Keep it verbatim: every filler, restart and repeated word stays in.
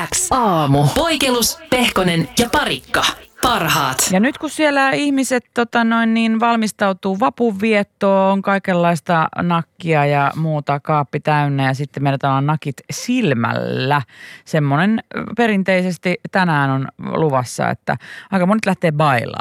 X aamu. Poikelus, Pehkonen ja Parikka. Parhaat. Ja nyt kun siellä ihmiset tota noin, niin valmistautuu vapunviettoon, on kaikenlaista nakkia ja muuta kaappi täynnä ja sitten meillä on nakit silmällä. Semmoinen perinteisesti tänään on luvassa, että aika monet lähtee bailaamaan.